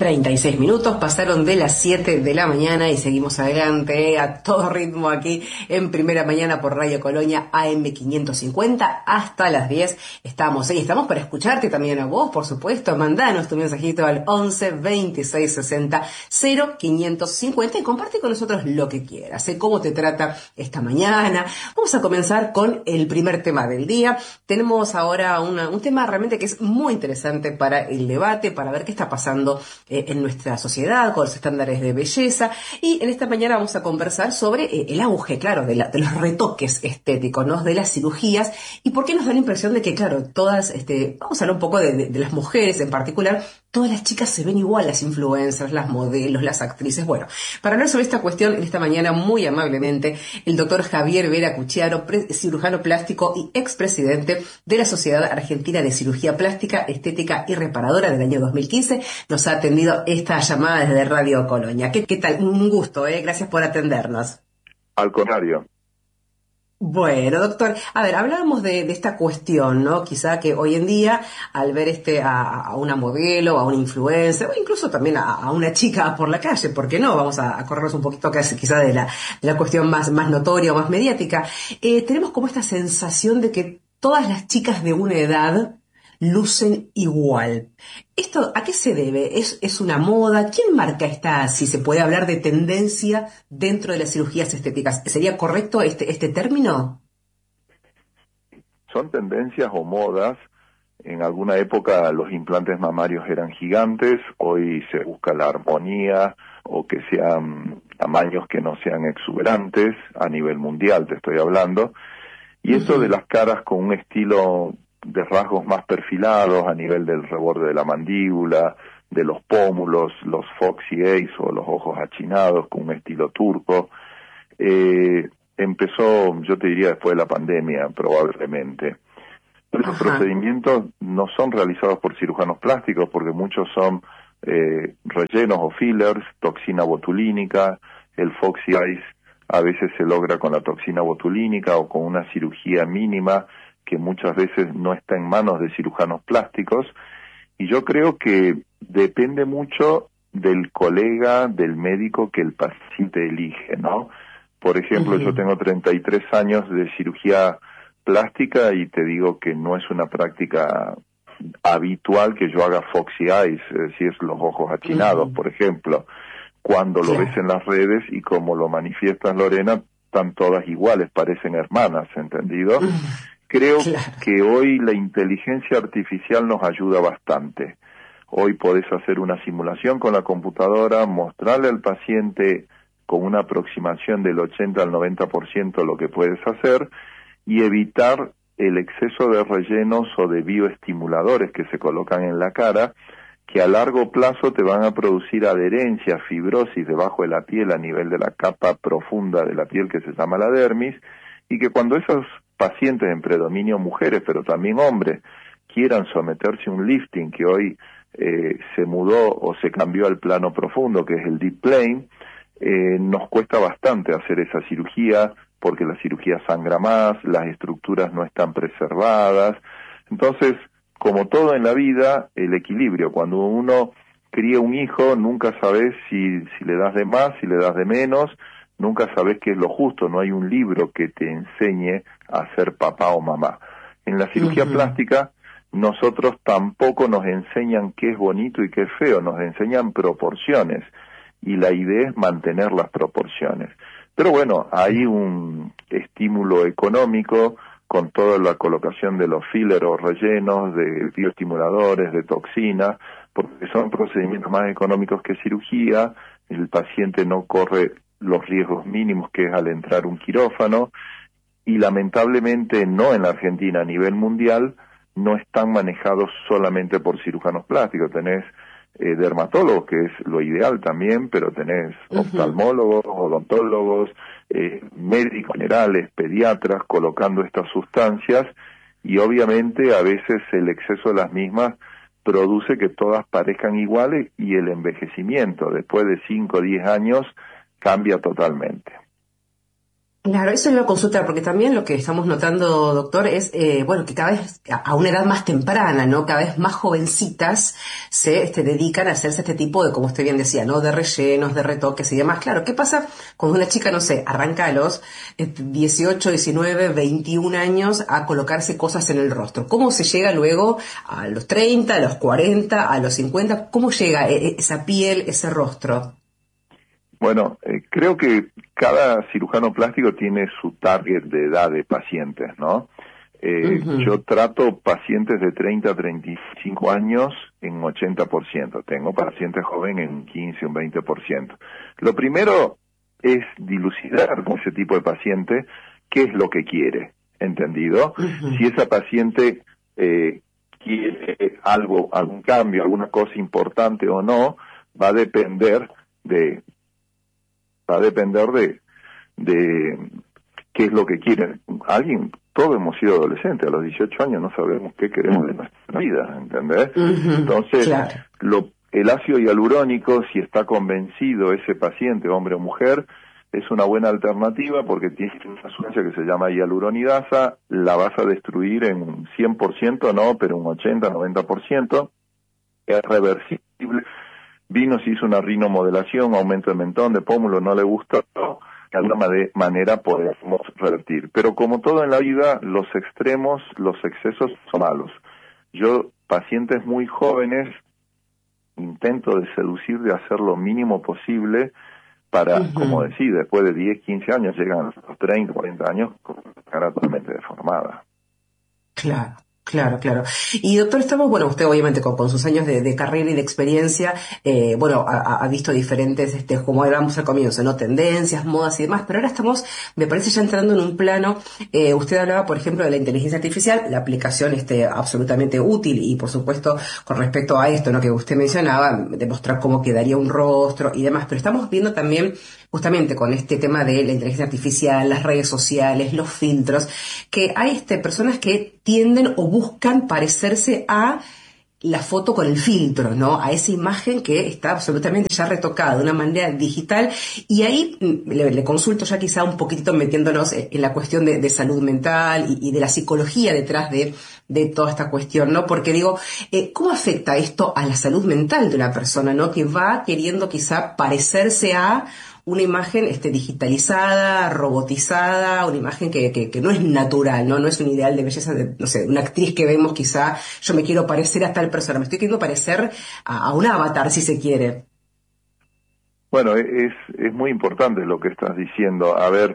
36 minutos pasaron de las 7 de la mañana y seguimos adelante a todo ritmo aquí en Primera Mañana por Radio Colonia AM 550 hasta las 10. Estamos para escucharte también a vos, por supuesto. Mandanos tu mensajito al 11 26 60 0550 y comparte con nosotros lo que quieras, cómo te trata esta mañana. Vamos a comenzar con el primer tema del día. Tenemos ahora un tema realmente que es muy interesante para el debate, para ver qué está pasando en nuestra sociedad con los estándares de belleza, y en esta mañana vamos a conversar sobre el auge, claro, de los retoques estéticos, ¿no? De las cirugías, y por qué nos da la impresión de que, claro, todas, vamos a hablar un poco de las mujeres en particular, todas las chicas se ven igual, las influencers, las modelos, las actrices. Bueno, para hablar sobre esta cuestión, en esta mañana, muy amablemente, el doctor Javier Vera Cucchiaro, cirujano plástico y expresidente de la Sociedad Argentina de Cirugía Plástica, Estética y Reparadora del año 2015, nos ha atendido esta llamada desde Radio Colonia. ¿Qué tal? Un gusto, gracias por atendernos. Al contrario. Bueno, doctor, a ver, hablábamos de esta cuestión, ¿no? Quizá que hoy en día, al ver a una modelo, a una influencer, o incluso también a una chica por la calle, ¿por qué no? Vamos a corrernos un poquito quizá de la cuestión más notoria o más mediática. Tenemos como esta sensación de que todas las chicas de una edad lucen igual. ¿Esto a qué se debe? ¿Es una moda? ¿Quién marca si se puede hablar de tendencia dentro de las cirugías estéticas? ¿Sería correcto este término? Son tendencias o modas. En alguna época los implantes mamarios eran gigantes, hoy se busca la armonía o que sean tamaños que no sean exuberantes, a nivel mundial te estoy hablando. Y esto de las caras con un estilo de rasgos más perfilados a nivel del reborde de la mandíbula, de los pómulos, los foxy eyes o los ojos achinados con un estilo turco, empezó, yo te diría, después de la pandemia probablemente. Los procedimientos no son realizados por cirujanos plásticos porque muchos son rellenos o fillers, toxina botulínica, el foxy eyes a veces se logra con la toxina botulínica o con una cirugía mínima que muchas veces no está en manos de cirujanos plásticos, y yo creo que depende mucho del colega, del médico que el paciente elige, ¿no? Por ejemplo, yo tengo 33 años de cirugía plástica y te digo que no es una práctica habitual que yo haga foxy eyes, es decir, los ojos achinados, por ejemplo. Cuando lo ves en las redes y como lo manifiestas, Lorena, están todas iguales, parecen hermanas, ¿entendido? Creo que hoy la inteligencia artificial nos ayuda bastante. Hoy podés hacer una simulación con la computadora, mostrarle al paciente con una aproximación del 80 al 90% lo que puedes hacer y evitar el exceso de rellenos o de bioestimuladores que se colocan en la cara, que a largo plazo te van a producir adherencia, fibrosis debajo de la piel a nivel de la capa profunda de la piel que se llama la dermis, y que cuando esos pacientes en predominio mujeres, pero también hombres, quieran someterse a un lifting que hoy se mudó o se cambió al plano profundo, que es el deep plane, nos cuesta bastante hacer esa cirugía, porque la cirugía sangra más, las estructuras no están preservadas. Entonces, como todo en la vida, el equilibrio. Cuando uno cría un hijo, nunca sabes si le das de más, si le das de menos, nunca sabes qué es lo justo, no hay un libro que te enseñe a ser papá o mamá. En la cirugía plástica, nosotros tampoco nos enseñan qué es bonito y qué es feo, nos enseñan proporciones, y la idea es mantener las proporciones. Pero bueno, hay un estímulo económico con toda la colocación de los fillers o rellenos, de bioestimuladores, de toxinas, porque son procedimientos más económicos que cirugía, el paciente no corre los riesgos mínimos que es al entrar un quirófano, y lamentablemente no en la Argentina, a nivel mundial, no están manejados solamente por cirujanos plásticos. Tenés dermatólogos, que es lo ideal también, pero tenés oftalmólogos, odontólogos, médicos generales, pediatras, colocando estas sustancias, y obviamente a veces el exceso de las mismas produce que todas parezcan iguales, y el envejecimiento después de 5 o 10 años cambia totalmente. Claro, eso es lo consulta, porque también lo que estamos notando, doctor, es, bueno, que cada vez a una edad más temprana, ¿no? Cada vez más jovencitas se dedican a hacerse este tipo de, como usted bien decía, ¿no? De rellenos, de retoques y demás. Claro, ¿qué pasa cuando una chica, no sé, arranca a los 18, 19, 21 años a colocarse cosas en el rostro? ¿Cómo se llega luego a los 30, a los 40, a los 50? ¿Cómo llega esa piel, ese rostro? Bueno, creo que cada cirujano plástico tiene su target de edad de pacientes, ¿no? Ujú. Yo trato pacientes de 30 a 35 años en 80%. Tengo pacientes jóvenes en 15, un 20%. Lo primero es dilucidar con ese tipo de paciente qué es lo que quiere, ¿entendido? Ujú. Si esa paciente quiere algo, algún cambio, alguna cosa importante o no, va a depender de va a depender de qué es lo que quieren. Todos hemos sido adolescentes, a los 18 años no sabemos qué queremos de nuestra vida, ¿entendés? Ujú. Entonces, Claro. el ácido hialurónico, si está convencido ese paciente, hombre o mujer, es una buena alternativa porque tiene una sustancia que se llama hialuronidasa, la vas a destruir en un 100%, no, pero un 80-90%, es reversible. Vino, se hizo una rinomodelación, aumento de mentón, de pómulo, no le gusta, de alguna manera podemos revertir. Pero como todo en la vida, los extremos, los excesos son malos. Yo, pacientes muy jóvenes, intento de seducir, de hacer lo mínimo posible para, como Ujú. decía, después de 10, 15 años, llegan a los 30, 40 años con la cara totalmente deformada. Claro, claro, claro. Y doctor, estamos, bueno, usted obviamente con sus años de carrera y de experiencia, bueno, ha visto diferentes, como hablamos al comienzo, ¿no? Tendencias, modas y demás, pero ahora estamos, me parece, ya entrando en un plano, usted hablaba, por ejemplo, de la inteligencia artificial, la aplicación, absolutamente útil y, por supuesto, con respecto a esto, ¿no? Que usted mencionaba, demostrar cómo quedaría un rostro y demás, pero estamos viendo también justamente con este tema de la inteligencia artificial, las redes sociales, los filtros, que hay personas que tienden o buscan parecerse a la foto con el filtro, ¿no? A esa imagen que está absolutamente ya retocada de una manera digital. Y ahí le consulto ya quizá un poquitito metiéndonos en la cuestión de salud mental y de la psicología detrás de toda esta cuestión, ¿no? Porque digo, ¿cómo afecta esto a la salud mental de una persona, ¿no? Que va queriendo quizá parecerse a una imagen digitalizada, robotizada, una imagen que no es natural, ¿no? No es un ideal de belleza de, no sé, una actriz que vemos quizá, yo me quiero parecer a tal persona, me estoy queriendo parecer a un avatar, si se quiere. Bueno, es muy importante lo que estás diciendo. A ver,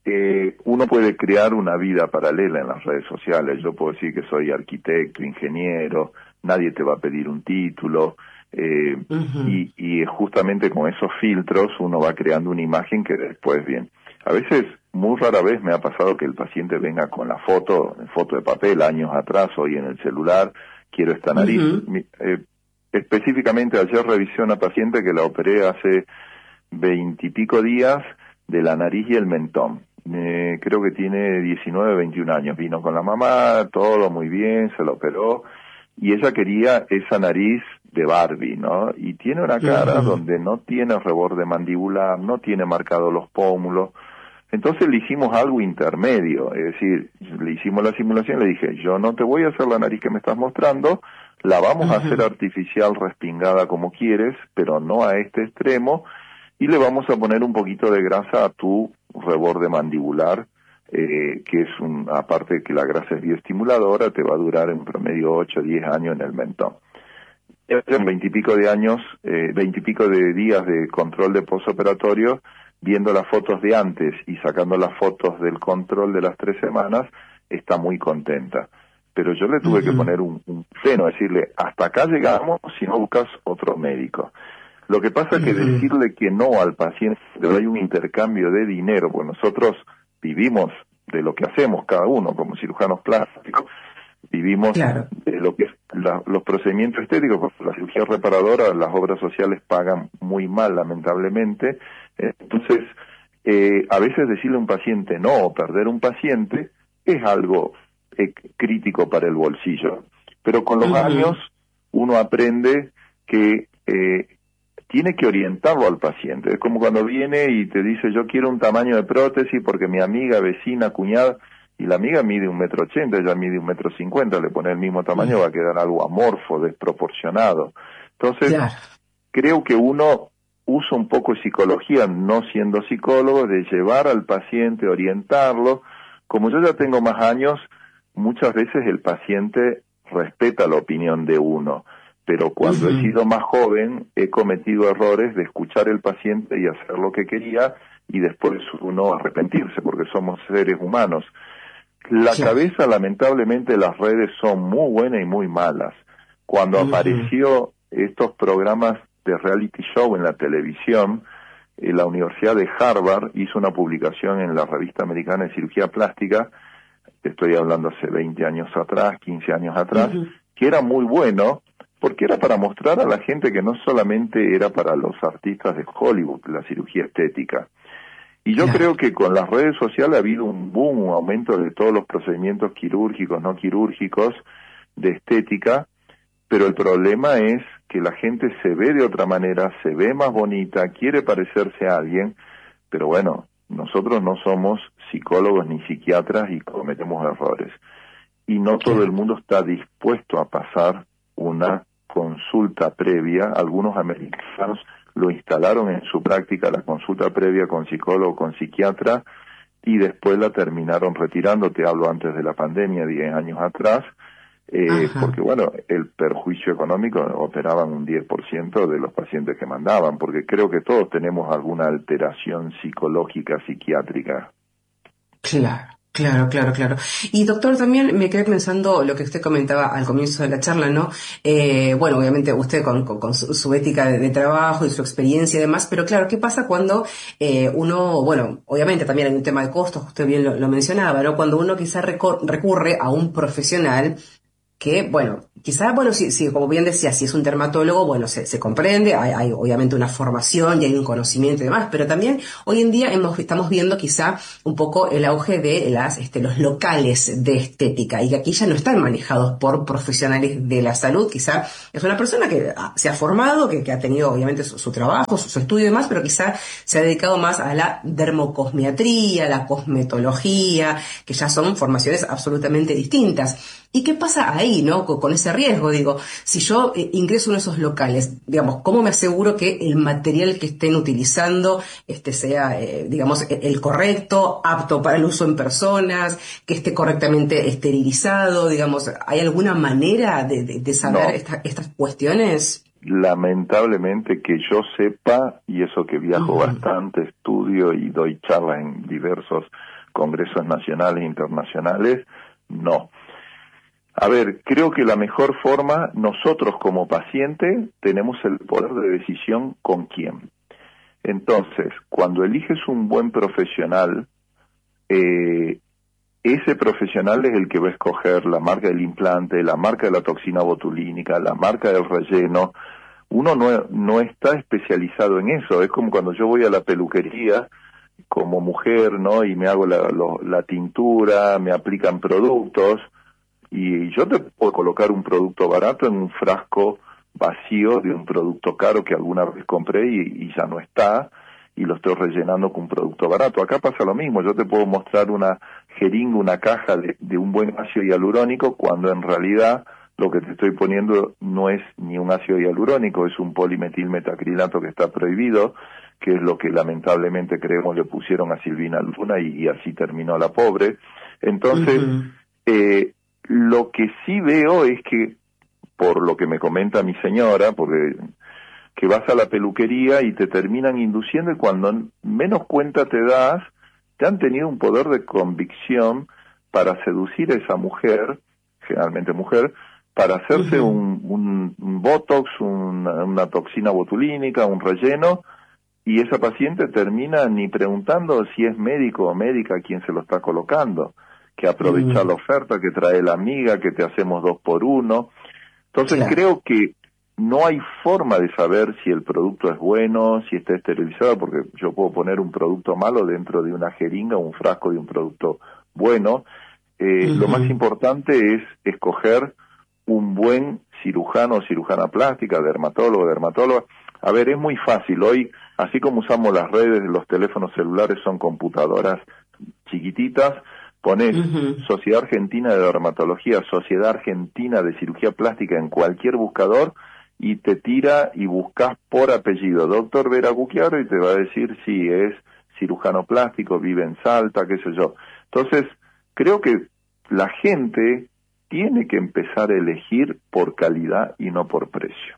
uno puede crear una vida paralela en las redes sociales. Yo puedo decir que soy arquitecto, ingeniero, nadie te va a pedir un título. eh, Ujú. y justamente con esos filtros uno va creando una imagen que después bien. A veces, muy rara vez me ha pasado que el paciente venga con la foto de papel, años atrás, hoy en el celular, quiero esta nariz. Ujú. Específicamente ayer revisé a una paciente que la operé hace 20 y pico días de la nariz y el mentón. Creo que tiene 19, 21 años. Vino con la mamá, todo muy bien, se lo operó. Y ella quería esa nariz de Barbie, ¿no? Y tiene una cara Ujú. donde no tiene reborde mandibular, no tiene marcado los pómulos. Entonces le hicimos algo intermedio, es decir, le hicimos la simulación, le dije, yo no te voy a hacer la nariz que me estás mostrando, la vamos a hacer Ujú. artificial respingada como quieres, pero no a este extremo, y le vamos a poner un poquito de grasa a tu reborde mandibular, que es aparte que la grasa es bioestimuladora, te va a durar en promedio 8 o 10 años en el mentón. En 20 y pico de años, 20 y pico de días de control de posoperatorio, viendo las fotos de antes y sacando las fotos del control de las 3 semanas, está muy contenta. Pero yo le tuve que Ujú. poner un freno, decirle, hasta acá llegamos si no buscas otro médico. Lo que pasa es que Ujú. decirle que no al paciente, pero hay un intercambio de dinero, pues nosotros vivimos de lo que hacemos cada uno como cirujanos plásticos, vivimos Claro. de lo que es los procedimientos estéticos, porque la cirugía reparadora, las obras sociales pagan muy mal, lamentablemente. Entonces, a veces decirle a un paciente no o perder un paciente es algo crítico para el bolsillo. Pero con los años Ujú. uno aprende que tiene que orientarlo al paciente. Es como cuando viene y te dice, yo quiero un tamaño de prótesis porque mi amiga, vecina, cuñada, y la amiga mide 1,80 m, ella mide 1,50 m, le pone el mismo tamaño, va a quedar algo amorfo, desproporcionado. Entonces, Claro. creo que uno usa un poco de psicología, no siendo psicólogo, de llevar al paciente, orientarlo. Como yo ya tengo más años, muchas veces el paciente respeta la opinión de uno, pero cuando he sido más joven he cometido errores de escuchar al paciente y hacer lo que quería y después uno arrepentirse, porque somos seres humanos. La cabeza, lamentablemente, las redes son muy buenas y muy malas. Cuando apareció estos programas de reality show en la televisión, la Universidad de Harvard hizo una publicación en la Revista Americana de Cirugía Plástica, estoy hablando hace 20 años atrás, 15 años atrás, que era muy bueno, porque era para mostrar a la gente que no solamente era para los artistas de Hollywood la cirugía estética. Y yo creo que con las redes sociales ha habido un boom, un aumento de todos los procedimientos quirúrgicos, no quirúrgicos, de estética, pero el problema es que la gente se ve de otra manera, se ve más bonita, quiere parecerse a alguien, pero bueno, nosotros no somos psicólogos ni psiquiatras y cometemos errores. Y no todo el mundo está dispuesto a pasar una consulta previa. Algunos americanos lo instalaron en su práctica, la consulta previa con psicólogo, con psiquiatra, y después la terminaron retirando. Te hablo antes de la pandemia, 10 años atrás, porque bueno, el perjuicio económico operaban un 10% de los pacientes que mandaban, porque creo que todos tenemos alguna alteración psicológica, psiquiátrica. Claro. Y doctor, también me quedé pensando lo que usted comentaba al comienzo de la charla, ¿no? Bueno, obviamente usted con su ética de trabajo y su experiencia y demás, pero claro, ¿qué pasa cuando uno, bueno, obviamente también hay un tema de costos, usted bien lo mencionaba, ¿no? Cuando uno quizá recurre a un profesional que, bueno, quizás, bueno, sí, como bien decía, si es un dermatólogo, bueno, se comprende, hay obviamente una formación y hay un conocimiento y demás, pero también hoy en día estamos viendo quizá un poco el auge de los locales de estética, y que aquí ya no están manejados por profesionales de la salud. Quizá es una persona que se ha formado, que ha tenido obviamente su trabajo, su estudio y demás, pero quizá se ha dedicado más a la dermocosmiatría, la cosmetología, que ya son formaciones absolutamente distintas. ¿Y qué pasa ahí, no? Con ese riesgo, digo, si yo ingreso en esos locales, digamos, ¿cómo me aseguro que el material que estén utilizando sea, digamos, el correcto, apto para el uso en personas, que esté correctamente esterilizado? Digamos, ¿hay alguna manera de saber estas cuestiones? Lamentablemente que yo sepa, y eso que viajo bastante, estudio y doy charlas en diversos congresos nacionales e internacionales, no. A ver, creo que la mejor forma, nosotros como paciente tenemos el poder de decisión con quién. Entonces, cuando eliges un buen profesional, ese profesional es el que va a escoger la marca del implante, la marca de la toxina botulínica, la marca del relleno. Uno no está especializado en eso. Es como cuando yo voy a la peluquería como mujer, ¿no? Y me hago la tintura, me aplican productos. Y yo te puedo colocar un producto barato en un frasco vacío de un producto caro que alguna vez compré y ya no está, y lo estoy rellenando con un producto barato. Acá pasa lo mismo, yo te puedo mostrar una jeringa, una caja de un buen ácido hialurónico, cuando en realidad lo que te estoy poniendo no es ni un ácido hialurónico, es un polimetilmetacrilato que está prohibido, que es lo que lamentablemente creemos le pusieron a Silvina Luna y así terminó la pobre. Entonces, lo que sí veo es que, por lo que me comenta mi señora, porque que vas a la peluquería y te terminan induciendo, y cuando menos cuenta te das, te han tenido un poder de convicción para seducir a esa mujer, generalmente mujer, para hacerse un botox, una toxina botulínica, un relleno, y esa paciente termina ni preguntando si es médico o médica quien se lo está colocando, que aprovechar la oferta que trae la amiga, que te hacemos 2 por 1. Entonces creo que no hay forma de saber si el producto es bueno, si está esterilizado, porque yo puedo poner un producto malo dentro de una jeringa o un frasco de un producto bueno. Lo más importante es escoger un buen cirujano o cirujana plástica, dermatólogo, dermatóloga. A ver, es muy fácil. Hoy, así como usamos las redes, los teléfonos celulares son computadoras chiquititas, pones Ujú. Sociedad Argentina de Dermatología, Sociedad Argentina de Cirugía Plástica en cualquier buscador y te tira y buscas por apellido doctor Vera Gucchiaro y te va a decir si es cirujano plástico, vive en Salta, qué sé yo. Entonces, creo que la gente tiene que empezar a elegir por calidad y no por precio.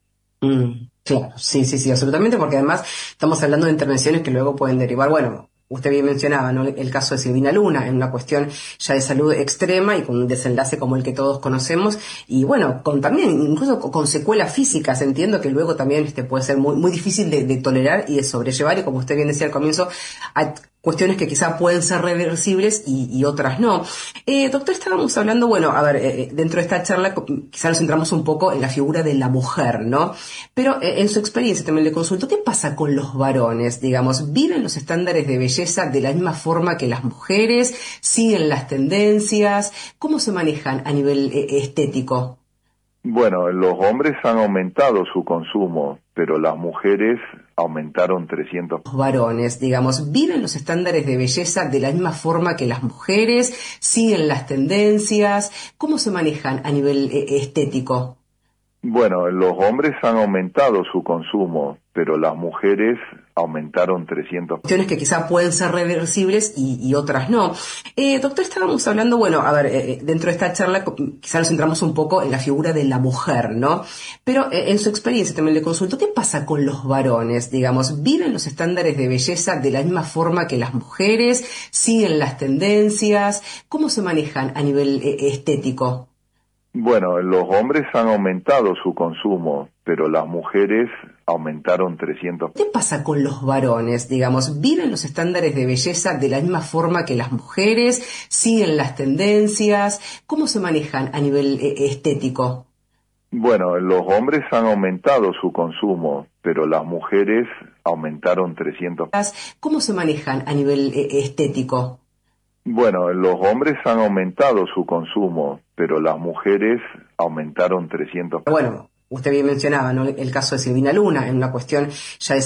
Claro, sí, sí, sí, absolutamente, porque además estamos hablando de intervenciones que luego pueden derivar, bueno, usted bien mencionaba, ¿no? El caso de Silvina Luna, en una cuestión ya de salud extrema y con un desenlace como el que todos conocemos, y bueno, con también, incluso con secuelas físicas, entiendo que luego también puede ser muy, muy difícil de tolerar y de sobrellevar, y como usted bien decía al comienzo, hay cuestiones que quizá pueden ser reversibles y otras no. Doctor, estábamos hablando, bueno, a ver, dentro de esta charla quizá nos centramos un poco en la figura de la mujer, ¿no? Pero en su experiencia también le consulto, ¿qué pasa con los varones? Digamos, ¿viven los estándares de belleza de la misma forma que las mujeres? ¿Siguen las tendencias? ¿Cómo se manejan a nivel estético? Bueno, los hombres han aumentado su consumo, pero las mujeres aumentaron 300. Los varones, digamos, ¿viven los estándares de belleza de la misma forma que las mujeres? ¿Siguen las tendencias? ¿Cómo se manejan a nivel estético? Bueno, los hombres han aumentado su consumo, pero las mujeres aumentaron 300. Cuestiones que quizá pueden ser reversibles y otras no. Doctor, estábamos hablando, bueno, a ver, dentro de esta charla quizá nos centramos un poco en la figura de la mujer, ¿no? Pero en su experiencia también le consulto, ¿qué pasa con los varones? Digamos, ¿viven los estándares de belleza de la misma forma que las mujeres? ¿Siguen las tendencias? ¿Cómo se manejan a nivel estético? Bueno, los hombres han aumentado su consumo, pero las mujeres aumentaron 300. ¿Qué pasa con los varones? Digamos, ¿viven los estándares de belleza de la misma forma que las mujeres? ¿Siguen las tendencias? ¿Cómo se manejan a nivel estético? Bueno, los hombres han aumentado su consumo, pero las mujeres aumentaron 300. ¿Cómo se manejan a nivel estético? Bueno, los hombres han aumentado su consumo, pero las mujeres aumentaron 300. Bueno, usted bien mencionaba, ¿no? El caso de Silvina Luna, en una cuestión ya de